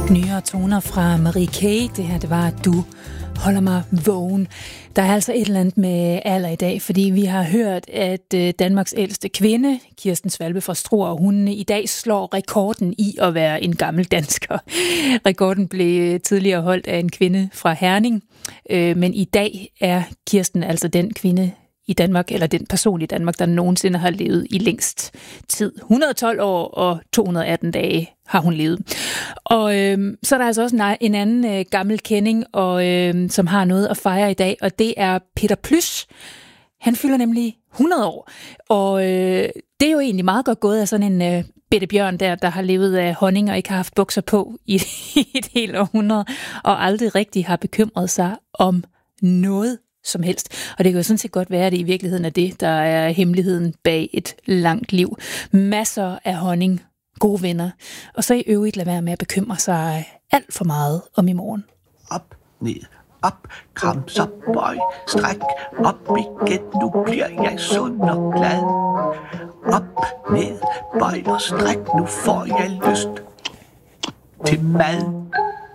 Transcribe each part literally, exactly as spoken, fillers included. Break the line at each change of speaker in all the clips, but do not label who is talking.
Nyere toner fra Marie K. Det her, det var, at du holder mig vågen. Der er altså et eller andet med alder i dag, fordi vi har hørt, at Danmarks ældste kvinde, Kirsten Svalbe fra Struer, hun i dag slår rekorden i at være en gammel dansker. Rekorden blev tidligere holdt af en kvinde fra Herning, men i dag er Kirsten altså den kvinde i Danmark, eller den person i Danmark, der nogensinde har levet i længst tid. et hundrede og tolv år og to hundrede og atten dage har hun levet. Og øh, så er der altså også en, en anden øh, gammel kending, og, øh, som har noget at fejre i dag, og det er Peter Plys. Han fylder nemlig hundrede år, og øh, det er jo egentlig meget godt gået af sådan en øh, bitte bjørn der, der har levet af honning og ikke har haft bukser på i, i et helt århundrede, og aldrig rigtig har bekymret sig om noget som helst. Og det kan jo sådan set godt være, at det i virkeligheden er det, der er hemmeligheden bag et langt liv. Masser af honning, gode venner, og så i øvrigt lade være med at bekymre sig alt for meget om i morgen.
Op, ned, op, kram, så bøj, stræk, op igen, nu bliver jeg sund og glad. Op, ned, bøj og stræk, nu får jeg lyst til mad.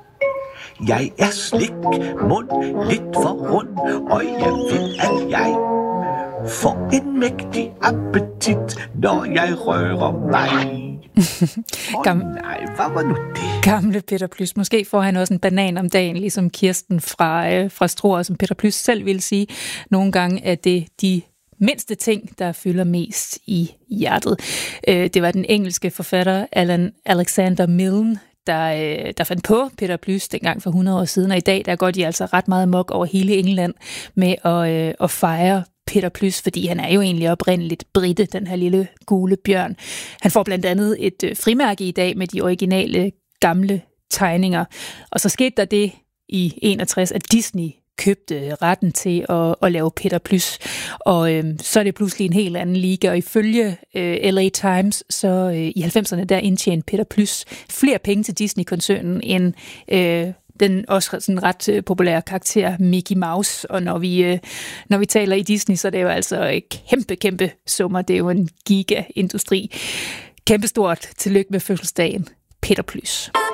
Jeg er slik, mund lidt for rund, og jeg ved, at jeg får en mægtig appetit, når jeg rører mig. Åh oh, nej, hvad var nu det?
Gamle Peter Plys. Måske får han også en banan om dagen, ligesom Kirsten fra, øh, fra Struer, som Peter Plys selv ville sige. Nogle gange er det de mindste ting, der fylder mest i hjertet. Øh, det var den engelske forfatter Alan Alexander Milne, Der, der fandt på Peter Plys dengang for hundrede år siden, og i dag der går de altså ret meget mok over hele England med at, øh, at fejre Peter Plys, fordi han er jo egentlig oprindeligt brite, den her lille gule bjørn. Han får blandt andet et øh, frimærke i dag med de originale gamle tegninger, og så skete der det i enogtres, at Disney købte retten til at, at lave Peter Plys, og øh, så er det pludselig en helt anden liga, og ifølge øh, L A Times, så øh, i halvfemserne, der indtjente Peter Plys flere penge til Disney-koncernen end øh, den også sådan ret øh, populære karakter Mickey Mouse, og når vi, øh, når vi taler i Disney, så er det jo altså kæmpe, kæmpe summer, det er jo en giga-industri. Kæmpestort tillykke med fødselsdagen, Peter Plys.